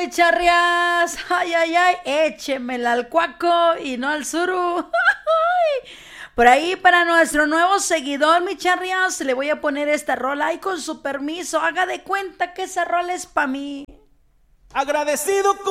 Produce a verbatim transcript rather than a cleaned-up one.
mi charrias. Ay, ay, ay, échemela al cuaco y no al suru. Por ahí para nuestro nuevo seguidor, mi charrias, le voy a poner esta rola y con su permiso, haga de cuenta que esa rola es pa' mí. Agradecido con